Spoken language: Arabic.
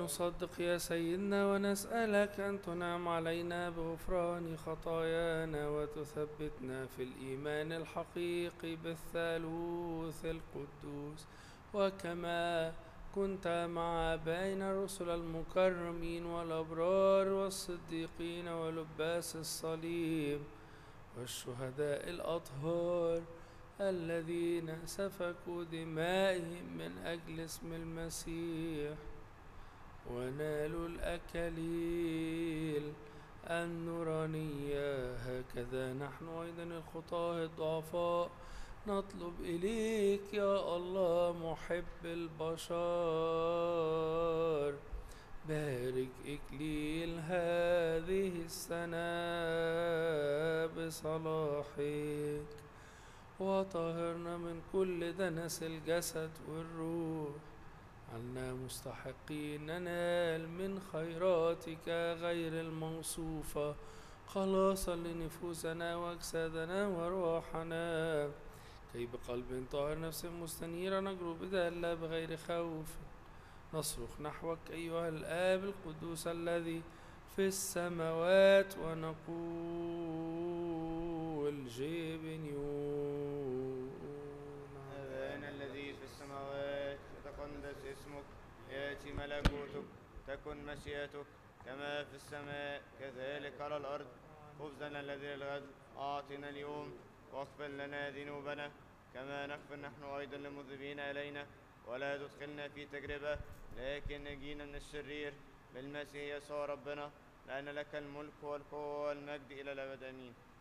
نصدق يا سيدنا ونسألك أن تنعم علينا بغفران خطايانا وتثبتنا في الإيمان الحقيقي بالثالوث القدوس، وكما كنت مع بين الرسل المكرمين والأبرار والصديقين ولباس الصليب والشهداء الأطهار الذين سفكوا دمائهم من أجل اسم المسيح ونالوا الأكاليل النورانية، هكذا نحن أيضا الخطاة الضعفاء نطلب إليك يا الله محب البشر، بارك إكليل هذه السنة بصلاحك وطهرنا من كل دنس الجسد والروح، عنا مستحقين ننال من خيراتك غير الموصوفة خلاصا لنفوسنا وأجسادنا وروحنا، كي بقلب طاهر نفس مستنيرة نجرو بدالة بغير خوف نصرخ نحوك أيها الآب القدوس الذي في السماوات ونقول جبنيون. أبانا الذي في السماوات يتقدس اسمك، يأتي ملكوتك، تكن مشيئتك كما في السماء كذلك على الأرض. خبزنا الذي للغد أعطنا اليوم، واغفر لنا ذنوبنا كما نغفر نحن أيضا للمذنبين إلينا، ولا تدخلنا في تجربة لكن نجينا من الشرير، بالمسيح يسوع ربنا، لأن لك الملك والقوة والمجد إلى الأبد آمين.